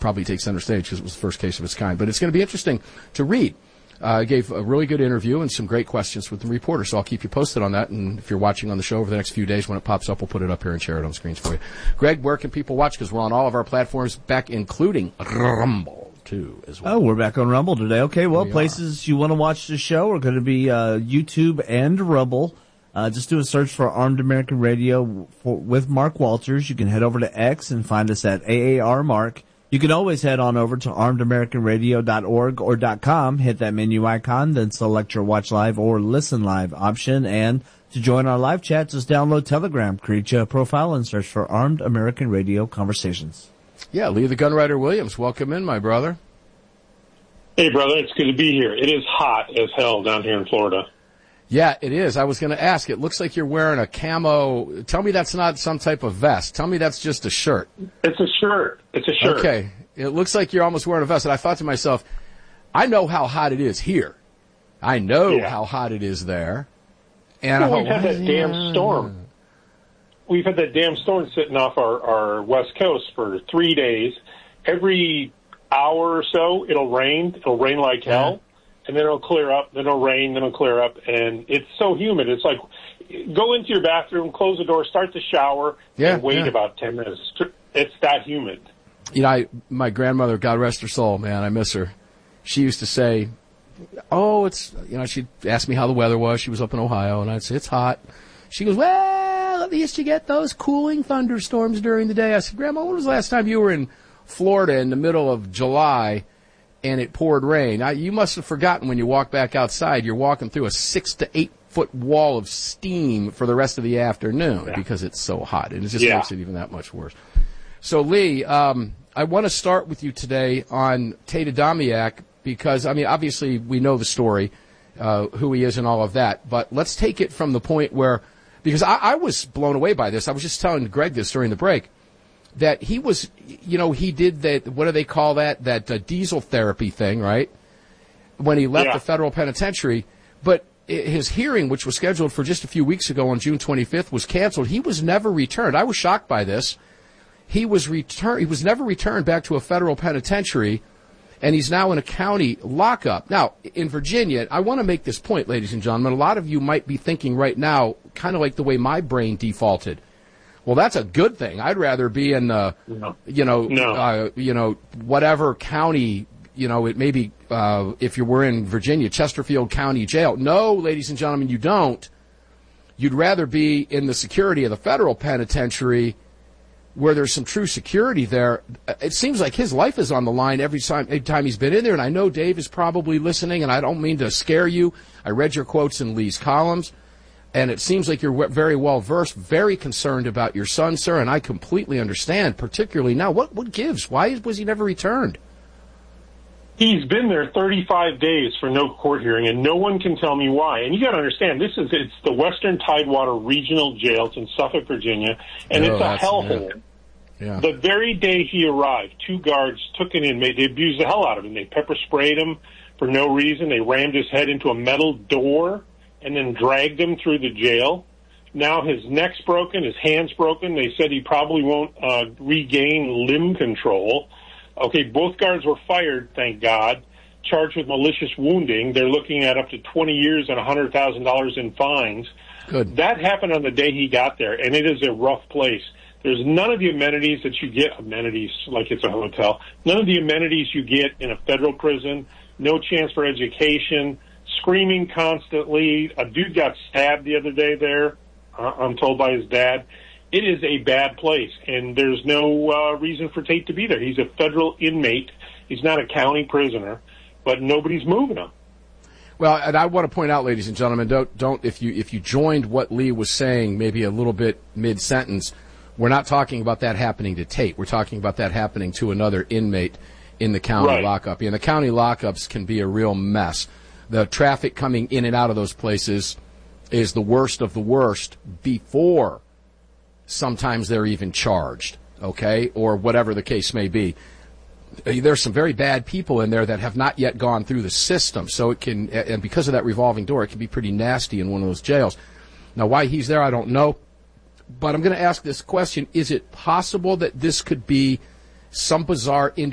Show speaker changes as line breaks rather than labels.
probably take center stage because it was the first case of its kind. But it's going to be interesting to read. Gave a really good interview and some great questions with the reporter, so I'll keep you posted on that. And if you're watching on the show over the next few days, when it pops up, we'll put it up here and share it on screens for you. Greg, where can people watch? Because we're on all of our platforms, back including Rumble, too, as well.
Oh, we're back on Rumble today. Okay, well, places you want to watch the show are going to be YouTube and Rumble. Just do a search for Armed American Radio with Mark Walters. You can head over to X and find us at AAR Mark. You can always head on over to armedamericanradio.org or .com, hit that menu icon, then select your Watch Live or Listen Live option. And to join our live chat, just download Telegram, create your profile, and search for Armed American Radio Conversations.
Yeah, Lee the Gunwriter Williams, welcome in, my brother.
Hey, brother, it's good to be here. It is hot as hell down here in Florida.
Yeah, it is. I was going to ask, it looks like you're wearing a camo. Tell me that's not some type of vest. Tell me that's just a shirt.
It's a shirt. It's a shirt.
Okay. It looks like you're almost wearing a vest. And I thought to myself, I know how hot it is here. I know how hot it is there. And
we've had that damn storm. We've had that damn storm sitting off our west coast for 3 days. Every hour or so, it'll rain. It'll rain like hell. And then it'll clear up, then it'll rain, then it'll clear up, and it's so humid. It's like, go into your bathroom, close the door, start the shower, and wait about 10 minutes. It's that humid.
You know, my grandmother, God rest her soul, man, I miss her. She used to say, she'd ask me how the weather was. She was up in Ohio, and I'd say, it's hot. She goes, well, at least you get those cooling thunderstorms during the day. I said, Grandma, when was the last time you were in Florida in the middle of July and it poured rain? You must have forgotten when you walk back outside, you're walking through a 6 to 8 foot wall of steam for the rest of the afternoon because it's so hot. And it just makes it even that much worse. So, Lee, I want to start with you today on Tate Adamiak because, I mean, obviously we know the story, who he is and all of that. But let's take it from the point where, because I was blown away by this. I was just telling Greg this during the break. That he was, he did that, what do they call that? That diesel therapy thing, right? When he left the federal penitentiary. But his hearing, which was scheduled for just a few weeks ago on June 25th, was canceled. He was never returned. I was shocked by this. He was never returned back to a federal penitentiary, and he's now in a county lockup. Now, in Virginia, I want to make this point, ladies and gentlemen. A lot of you might be thinking right now, kind of like the way my brain defaulted. Well, that's a good thing. I'd rather be in whatever county, it may be, if you were in Virginia, Chesterfield County Jail. No, ladies and gentlemen, you don't. You'd rather be in the security of the federal penitentiary where there's some true security there. It seems like his life is on the line every time he's been in there. And I know Dave is probably listening, and I don't mean to scare you. I read your quotes in Lee's columns. And it seems like you're very well versed, very concerned about your son, sir, and I completely understand, particularly now. What gives? Why was he never returned?
He's been there 35 days for no court hearing, and no one can tell me why. And you got to understand, it's the Western Tidewater Regional Jail. It's in Suffolk, Virginia, and it's a hellhole. Yeah. The very day he arrived, 2 guards took him in. They abused the hell out of him. They pepper sprayed him for no reason. They rammed his head into a metal door and then dragged him through the jail. Now his neck's broken, his hand's broken. They said he probably won't regain limb control. Okay, both guards were fired, thank God, charged with malicious wounding. They're looking at up to 20 years and $100,000 in fines.
Good.
That happened on the day he got there, and it is a rough place. There's none of the amenities that you get, amenities like it's a hotel, none of the amenities you get in a federal prison, no chance for education, screaming constantly. A dude got stabbed the other day there, I'm told by his dad. It is a bad place, and there's no reason for Tate to be there. He's a federal inmate. He's not a county prisoner, but nobody's moving him.
Well, and I want to point out, ladies and gentlemen, don't if you joined what Lee was saying maybe a little bit mid-sentence, we're not talking about that happening to Tate. We're talking about that happening to another inmate in the county lockup. And the county lockups can be a real mess. The traffic coming in and out of those places is the worst of the worst before sometimes they're even charged, okay, or whatever the case may be. There's some very bad people in there that have not yet gone through the system, so it can, and because of that revolving door, it can be pretty nasty in one of those jails. Now, why he's there, I don't know, but I'm going to ask this question. Is it possible that this could be some bizarre